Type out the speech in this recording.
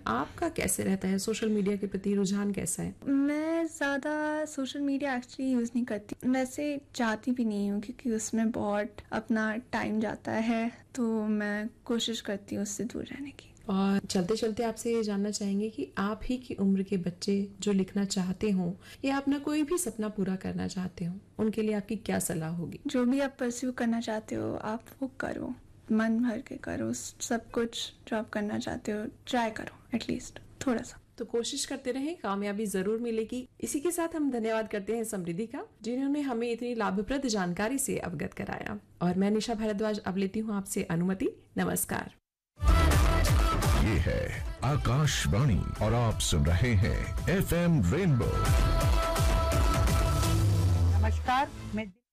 आपका कैसे रहता है? सोशल मीडिया के प्रति रुझान कैसा है? मैं ज़्यादा सोशल मीडिया एक्चुअली यूज़ नहीं करती, वैसे चाहती भी नहीं हूँ क्योंकि उसमें बहुत अपना टाइम जाता है, तो मैं कोशिश करती हूँ उससे दूर रहने की। और चलते चलते आपसे ये जानना चाहेंगे कि आप ही की उम्र के बच्चे जो लिखना चाहते हों या अपना कोई भी सपना पूरा करना चाहते हो, उनके लिए आपकी क्या सलाह होगी? जो भी आप परस्यू करना चाहते हो आप वो करो, मन भर के करो, सब कुछ जो आप करना चाहते हो ट्राई करो, एटलीस्ट थोड़ा सा। तो कोशिश करते रहें, कामयाबी जरूर मिलेगी। इसी के साथ हम धन्यवाद करते हैं समृद्धि का, जिन्होंने हमें इतनी लाभप्रद जानकारी से अवगत कराया। और मैं निशा भारद्वाज अब लेती हूँ आपसे अनुमति। नमस्कार। ये है आकाशवाणी और आप सुन रहे हैं FM रेनबो। नमस्कार, मैं